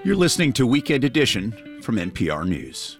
You're listening to Weekend Edition from NPR News.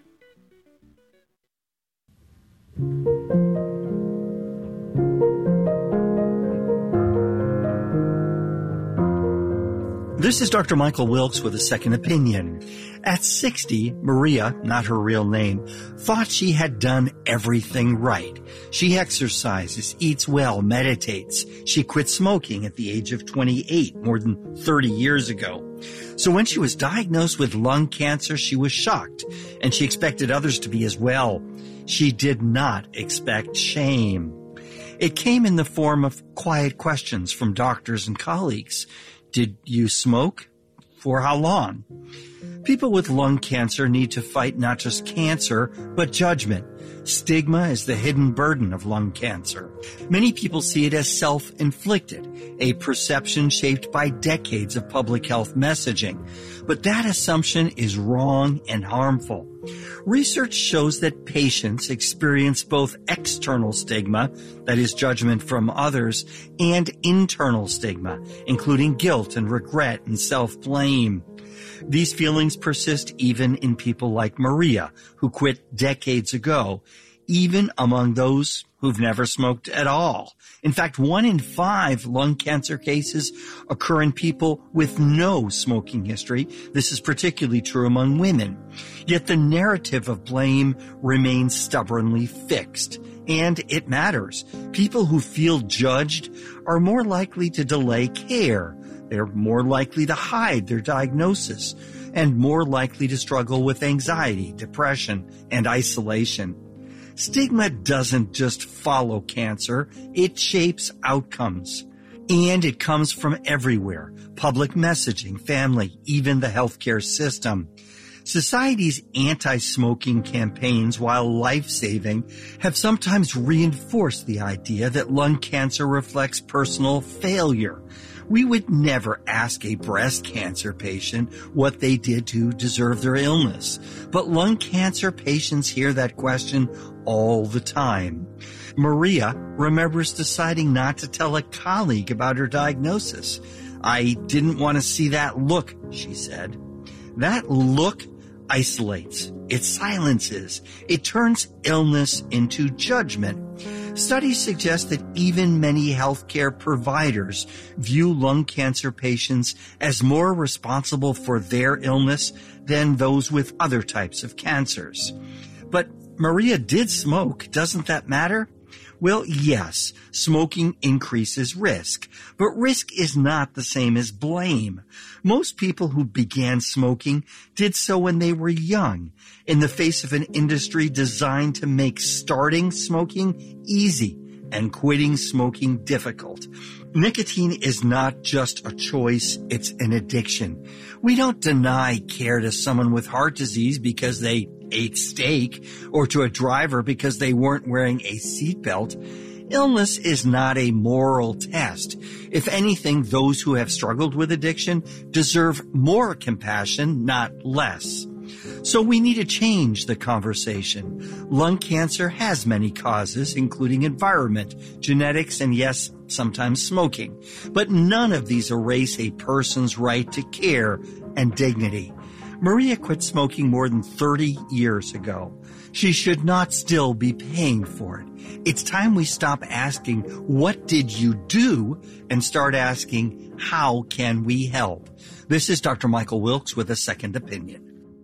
This is Dr. Michael Wilkes with a second opinion. At 60, Maria, not her real name, thought she had done everything right. She exercises, eats well, meditates. She quit smoking at the age of 28, more than 30 years ago. So when she was diagnosed with lung cancer, she was shocked, and she expected others to be as well. She did not expect shame. It came in the form of quiet questions from doctors and colleagues. Did you smoke? For how long? People with lung cancer need to fight not just cancer, but judgment. Stigma is the hidden burden of lung cancer. Many people see it as self-inflicted, a perception shaped by decades of public health messaging. But that assumption is wrong and harmful. Research shows that patients experience both external stigma, that is judgment from others, and internal stigma, including guilt and regret and self-blame. These feelings persist even in people like Maria, who quit decades ago, even among those who've never smoked at all. In fact, 1 in 5 lung cancer cases occur in people with no smoking history. This is particularly true among women. Yet the narrative of blame remains stubbornly fixed. And it matters. People who feel judged are more likely to delay care. They're more likely to hide their diagnosis and more likely to struggle with anxiety, depression, and isolation. Stigma doesn't just follow cancer, it shapes outcomes. And it comes from everywhere. Public messaging, family, even the healthcare system. Society's anti-smoking campaigns, while life-saving, have sometimes reinforced the idea that lung cancer reflects personal failure. We would never ask a breast cancer patient what they did to deserve their illness. But lung cancer patients hear that question all the time. Maria remembers deciding not to tell a colleague about her diagnosis. I didn't want to see that look, she said. That look isolates. It silences. It turns illness into judgment. Studies suggest that even many healthcare providers view lung cancer patients as more responsible for their illness than those with other types of cancers. But Maria did smoke. Doesn't that matter? Well, yes, smoking increases risk, but risk is not the same as blame. Most people who began smoking did so when they were young, in the face of an industry designed to make starting smoking easy and quitting smoking difficult. Nicotine is not just a choice, it's an addiction. We don't deny care to someone with heart disease because they ate steak or to a driver because they weren't wearing a seatbelt. Illness is not a moral test. If anything, those who have struggled with addiction deserve more compassion, not less. So we need to change the conversation. Lung cancer has many causes, including environment, genetics, and yes, sometimes smoking. But none of these erase a person's right to care and dignity. Maria quit smoking more than 30 years ago. She should not still be paying for it. It's time we stop asking, what did you do? And start asking, how can we help? This is Dr. Michael Wilkes with a second opinion.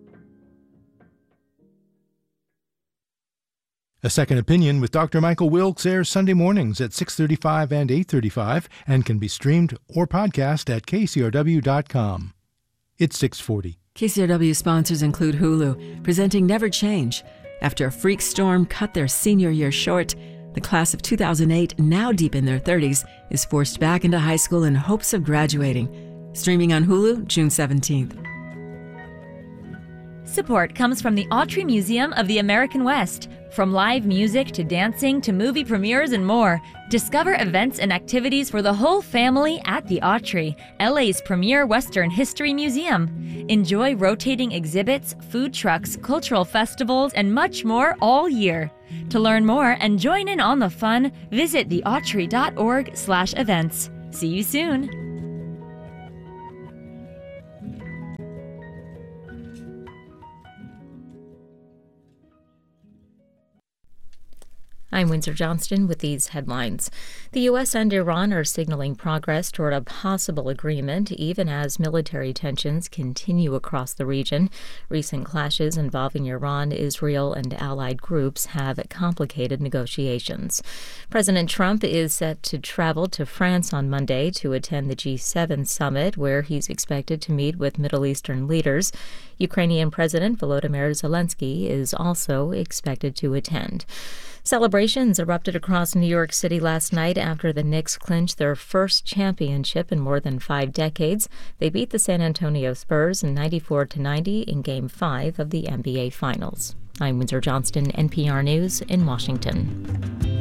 A Second Opinion with Dr. Michael Wilkes airs Sunday mornings at 6:35 and 8:35 and can be streamed or podcast at kcrw.com. It's 6:40. KCRW sponsors include Hulu, presenting Never Change. After a freak storm cut their senior year short, the class of 2008, now deep in their 30s, is forced back into high school in hopes of graduating. Streaming on Hulu, June 17th. Support comes from the Autry Museum of the American West. From live music to dancing to movie premieres and more, discover events and activities for the whole family at the Autry, LA's premier Western history museum. Enjoy rotating exhibits, food trucks, cultural festivals, and much more all year. To learn more and join in on the fun, visit theautry.org/events. See you soon. I'm Windsor Johnston with these headlines. The U.S. and Iran are signaling progress toward a possible agreement, even as military tensions continue across the region. Recent clashes involving Iran, Israel, and allied groups have complicated negotiations. President Trump is set to travel to France on Monday to attend the G7 summit, where he's expected to meet with Middle Eastern leaders. Ukrainian President Volodymyr Zelensky is also expected to attend. Celebrations erupted across New York City last night after the Knicks clinched their first championship in more than 5 decades. They beat the San Antonio Spurs 94-90 in Game 5 of the NBA Finals. I'm Windsor Johnston, NPR News in Washington.